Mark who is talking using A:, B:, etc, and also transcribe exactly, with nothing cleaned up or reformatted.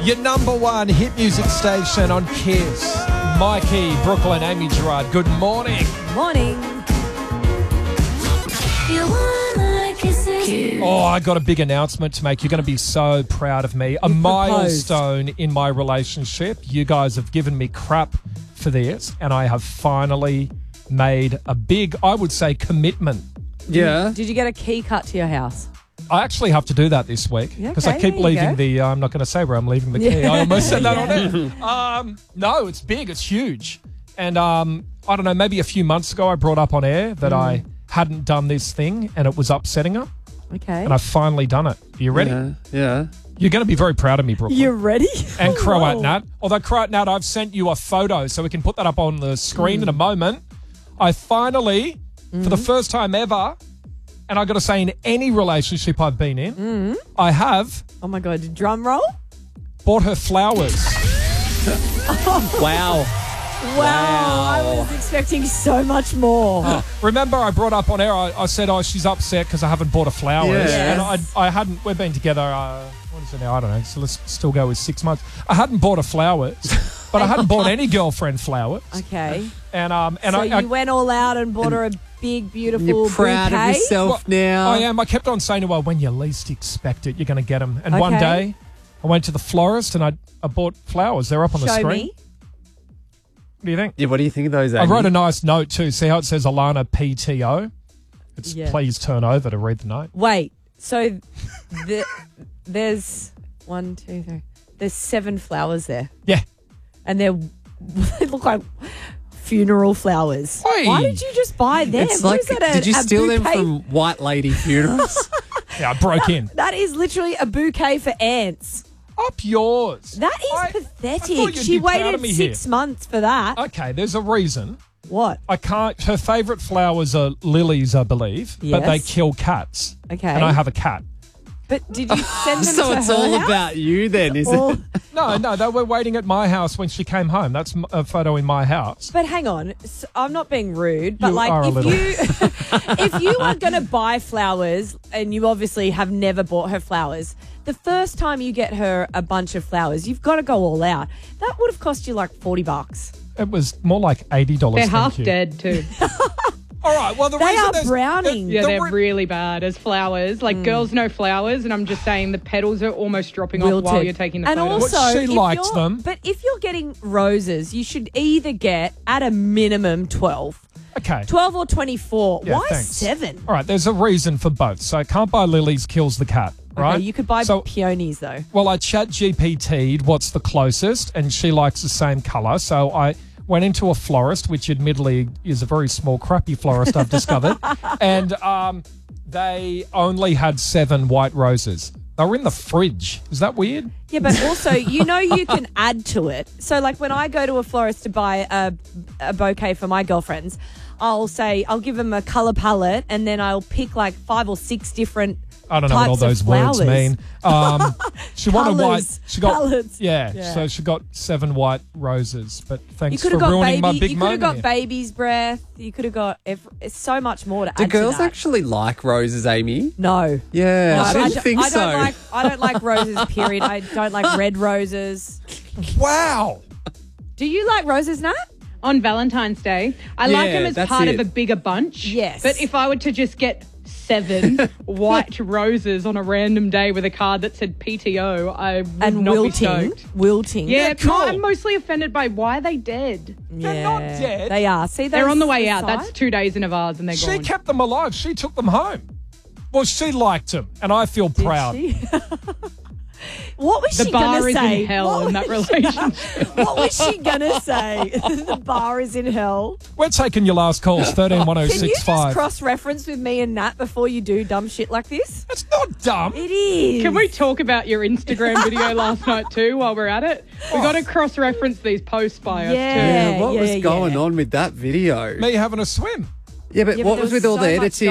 A: Your number one hit music station on Kiss. Mikey, Brooklyn, Amy Gerard. Good morning.
B: Morning.
A: Oh, I got a big announcement to make. You're going to be so proud of me. A
B: You
A: milestone in my relationship. You guys have given me crap for this, and I have finally made a big, I would say, commitment.
C: Yeah.
B: Did you get a key cut to your house?
A: I actually have to do that this week because
B: Okay,
A: I keep
B: there you
A: leaving
B: go.
A: the, uh, I'm not going to say where I'm leaving the key.
B: Yeah.
A: I almost said that on air. Um, no, it's big. It's huge. And um, I don't know, maybe a few months ago I brought up on air that
B: Mm.
A: I hadn't done this thing and it was upsetting her.
B: Okay.
A: And I've finally done it. Are you ready?
C: Yeah. Yeah.
A: You're going to be very proud of me, Brooklyn.
B: You ready?
A: And Croat
B: Whoa.
A: Nat. Although Croat Nat, I've sent you a photo so we can put that up on the screen
B: Mm.
A: in a moment. I finally,
B: Mm.
A: for the first time ever, and I've got to say in any relationship I've been in,
B: Mm.
A: I have
B: Oh my God. Drum roll?
A: bought her flowers.
C: Wow.
B: Wow. I was expecting so much more.
A: Remember I brought up on air, I, I said, oh, she's upset because I haven't bought her flowers.
C: Yes.
A: And I, I hadn't, we've been together, uh, what is it now? I don't know. So let's still go with six months. I hadn't bought her flowers, but I hadn't bought any girlfriend flowers.
B: Okay.
A: And um, and
B: so
A: I,
B: you
A: I
B: went all out and bought her a big, beautiful
C: You're proud
B: bouquet?
C: of yourself now.
A: I am. I kept on saying to her, when you least expect it, you're going to get them. And one
B: Okay.
A: day, I went to the florist and I, I bought flowers. They're up on the
B: Show
A: screen.
B: me.
A: What do you think?
C: Yeah, what do you think of those, Amy?
A: I wrote a nice note too. See how it says Alana P T O? It's
B: Yeah.
A: please turn over to read the note.
B: Wait. So the, there's one, two, three. There's seven flowers there.
A: Yeah.
B: And they're, they look like funeral flowers.
A: Oi.
B: Why did you just buy them?
C: It's
B: What
C: like,
B: is that, a-
C: did you
B: a
C: steal them
B: bouquet?
C: from White Lady Funerals?
A: Yeah, I broke in.
B: That is literally a bouquet for ants.
A: Up yours.
B: That is
A: I- I
B: pathetic.
A: thought you'd
B: She
A: be proud
B: waited
A: of me
B: six
A: here.
B: months for that.
A: Okay, there's a reason.
B: What?
A: I can't. Her favourite flowers are lilies, I believe, but they
B: Yes.
A: kill cats.
B: Okay.
A: And I have a cat.
B: But did you send them
C: so
B: to
C: it's
B: her
C: all
B: house?
C: about you then, is
B: Or-
C: it?
A: No, no, they were waiting at my house when she came home. That's m- a photo in my house.
B: But hang on, s- I'm not being rude, but
A: You
B: like
A: are a
B: if
A: little.
B: you if you are going to buy flowers and you obviously have never bought her flowers, the first time you get her a bunch of flowers, you've got to go all out. That would have cost you like forty bucks.
A: It was more like eighty dollars.
D: They're
A: thank
D: half
A: you.
D: dead too.
A: All right. Well, the
B: They
A: reason
B: are
A: there's-
B: browning.
A: the-
D: Yeah,
A: the
D: they're
A: re-
D: really bad as flowers. Like girls know flowers, and I'm just saying the petals are almost dropping off
B: Wilted.
D: while you're taking the
B: and
D: photo.
B: also,
A: Well, she
B: if
A: likes
B: you're-
A: them.
B: But if you're getting roses, you should either get at a minimum twelve.
A: Okay.
B: twelve or twenty-four.
A: Yeah,
B: Why
A: thanks.
B: seven?
A: All right. There's a reason for both. So can't buy lilies kills the cat. Right.
B: Okay, you could buy
A: So,
B: peonies though.
A: well, I chat G P T'd what's the closest, and she likes the same colour. So I went into a florist, which admittedly is a very small, crappy florist I've discovered, and um, they only had seven white roses. They were in the fridge. Is that weird?
B: Yeah, but also, you know, you can add to it. So, like, when I go to a florist to buy a, a bouquet for my girlfriends, I'll say, I'll give them a colour palette and then I'll pick like five or six different
A: I don't know what all
B: types of
A: those words
B: flowers.
A: mean. Um, she wanted white.
B: Colours.
A: She got
B: Colours.
A: Yeah,
B: Yeah.
A: So she got seven white roses. But
B: You
A: thanks
B: could
A: for
B: have got
A: ruining my
B: baby.
A: big
B: You could have
A: moment
B: got
A: here.
B: baby's breath. You could have got. Ev- it's so much more to
C: Do
B: add
C: girls
B: to that.
C: actually like roses, Amy?
B: No.
C: Yeah,
B: No,
C: I
B: I,
C: didn't
B: don't-
C: think
B: I don't
C: so.
B: like. I don't like roses. Period. I don't like red roses.
A: Wow.
B: Do you like roses, Nat?
D: On Valentine's Day, I like
C: Yeah,
D: them as
C: that's
D: part
C: it.
D: of a bigger bunch.
B: Yes.
D: But if I were to just get seven white roses on a random day with a card that said P T O, I would
B: And
D: not
B: wilting,
D: be stoked.
B: wilting.
D: Yeah,
A: cool.
D: no, I'm mostly offended by why are they dead?
A: They're not dead.
B: They are. See,
D: They're
B: those
D: on the way
B: to
D: out.
B: side?
D: That's two days in a vase and they're
A: She
D: gone.
A: kept them alive. She took them home. Well, she liked them, and I feel
B: Did
A: proud.
B: she? What was
D: the
B: she
D: bar
B: gonna
D: is
B: say?
D: in hell
B: What
D: in that
B: was-
D: relationship.
B: What was she gonna say? The bar is in hell.
A: We're taking your last calls, thirteen one oh
B: Can you
A: six
B: just
A: five.
B: cross-reference with me and Nat before you do dumb shit like this?
A: It's not dumb.
B: It is.
D: Can we talk about your Instagram video last night too while we're at it? We got to cross-reference these posts by us
B: Yeah.
D: too.
C: Yeah, what
B: yeah,
C: was
B: yeah.
C: going on with that video?
A: Me having a swim.
C: Yeah, but
B: Yeah, but
C: what
B: there
C: was
B: was
C: with all
B: so
C: the
B: much
C: editing